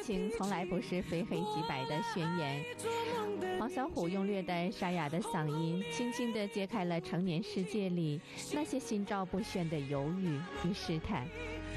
情从来不是非黑即白的宣言。黄小琥用略带沙哑的嗓音，轻轻地揭开了成年世界里那些心照不宣的犹豫与试探。